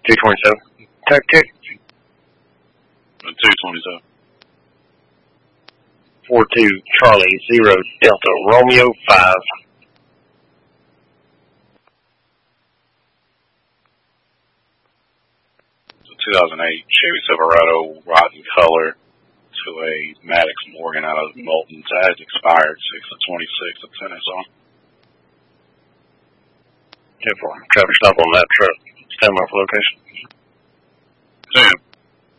227. Tactic. 227. 42 Charlie 0 Delta Romeo 5. It's a 2008 Chevy Silverado Rotten Color to a Maddox Morgan out of Moulton. It has expired 6/26 at Tennis. Traffic stop on that truck. Stand by for location.